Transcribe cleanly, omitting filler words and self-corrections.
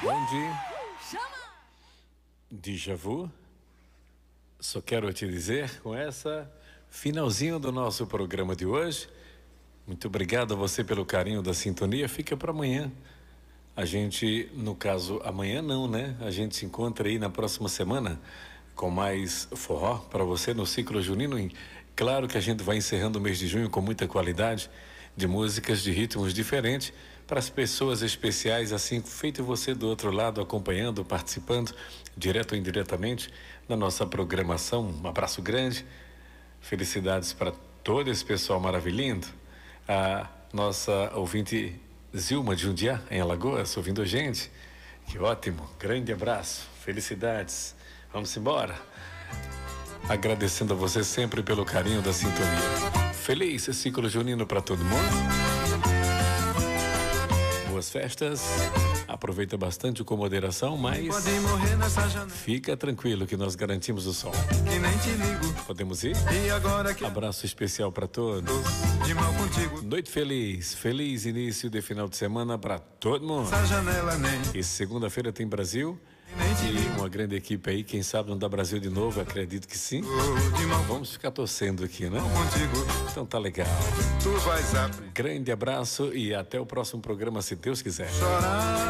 Onde? Déjà vu. Só quero te dizer, com essa finalzinho do nosso programa de hoje, muito obrigado a você pelo carinho da sintonia. Fica para amanhã. A gente, no caso, amanhã não, né? A gente se encontra aí na próxima semana com mais forró para você no ciclo junino. E claro que a gente vai encerrando o mês de junho com muita qualidade de músicas, de ritmos diferentes para as pessoas especiais, assim feito você do outro lado, acompanhando, participando, direto ou indiretamente, da nossa programação. Um abraço grande, felicidades para todo esse pessoal maravilhoso. A nossa ouvinte Zilma de Jundiá, em Alagoas, ouvindo a gente. Que ótimo, grande abraço, felicidades. Vamos embora. Agradecendo a você sempre pelo carinho da sintonia. Feliz ciclo junino para todo mundo. Boas festas. Aproveita bastante com moderação, mas fica tranquilo que nós garantimos o sol. Podemos ir? Abraço especial para todos. Noite feliz, feliz início de final de semana para todo mundo. E segunda-feira tem Brasil. E uma grande equipe aí, quem sabe não dá Brasil de novo, acredito que sim. Vamos ficar torcendo aqui, né? Então tá legal. Grande abraço e até o próximo programa, se Deus quiser.